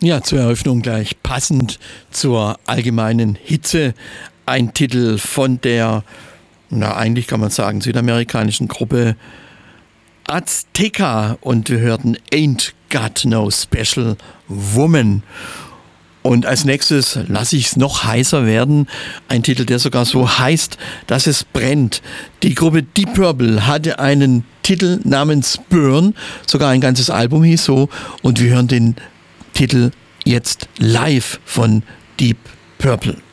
Ja, zur Eröffnung gleich passend zur allgemeinen Hitze. Ein Titel von der, eigentlich kann man sagen, südamerikanischen Gruppe Azteca. Und wir hörten Ain't Got No Special Woman. Und als nächstes lasse ich es noch heißer werden. Ein Titel, der sogar so heißt, dass es brennt. Die Gruppe Deep Purple hatte einen Titel namens Burn. Sogar ein ganzes Album hieß so. Und wir hören den Titel jetzt live von Deep Purple.